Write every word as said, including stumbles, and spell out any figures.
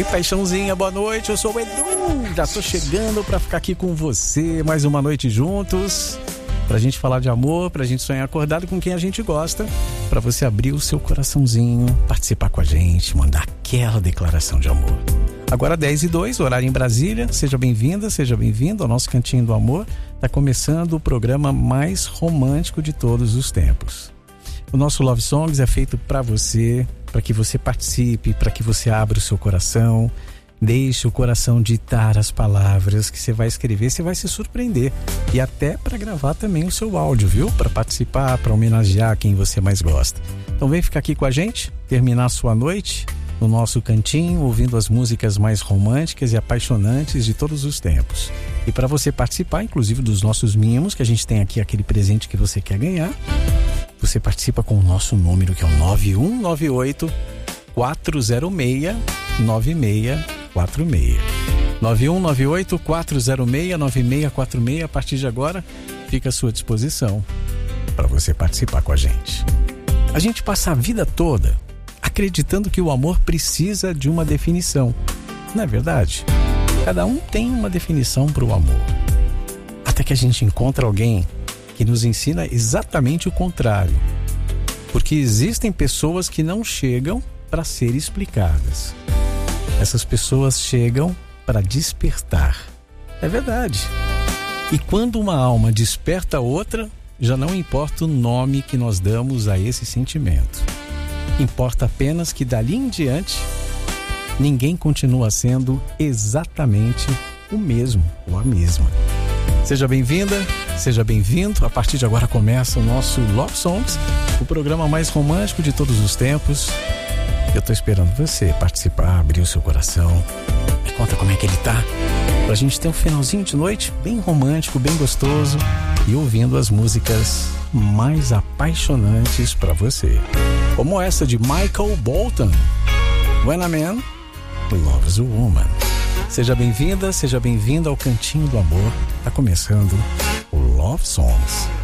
aí, paixãozinha, boa noite, eu sou o Edu, já tô chegando pra ficar aqui com você, mais uma noite juntos, pra gente falar de amor, pra gente sonhar acordado com quem a gente gosta, pra você abrir o seu coraçãozinho, participar com a gente, mandar aquela declaração de amor. Agora dez e dois, horário em Brasília, seja bem-vinda, seja bem-vindo ao nosso Cantinho do Amor, tá começando o programa mais romântico de todos os tempos. O nosso Love Songs é feito para você, para que você participe, para que você abra o seu coração, deixe o coração ditar as palavras que você vai escrever, você vai se surpreender. E até para gravar também o seu áudio, viu? Para participar, para homenagear quem você mais gosta. Então vem ficar aqui com a gente, terminar a sua noite no nosso cantinho, ouvindo as músicas mais românticas e apaixonantes de todos os tempos. E para você participar, inclusive, dos nossos mimos, que a gente tem aqui aquele presente que você quer ganhar, você participa com o nosso número, que é o nove um nove oito, quatro zero seis, nove seis quatro seis. nove um nove oito, quatro zero seis, nove seis quatro seis. A partir de agora, fica à sua disposição para você participar com a gente. A gente passa a vida toda acreditando que o amor precisa de uma definição. Não é verdade? Cada um tem uma definição para o amor. Até que a gente encontra alguém que nos ensina exatamente o contrário. Porque existem pessoas que não chegam para ser explicadas. Essas pessoas chegam para despertar. É verdade. E quando uma alma desperta outra, já não importa o nome que nós damos a esse sentimento. Importa apenas que dali em diante, ninguém continua sendo exatamente o mesmo ou a mesma. Seja bem-vinda, seja bem-vindo. A partir de agora começa o nosso Love Songs, o programa mais romântico de todos os tempos. Eu tô esperando você participar, abrir o seu coração. Me conta como é que ele tá, pra gente ter um finalzinho de noite bem romântico, bem gostoso e ouvindo as músicas mais apaixonantes pra você. Como essa de Michael Bolton, When a Man Loves a Woman. Seja bem-vinda, seja bem-vindo ao Cantinho do Amor. Tá começando o Love Songs.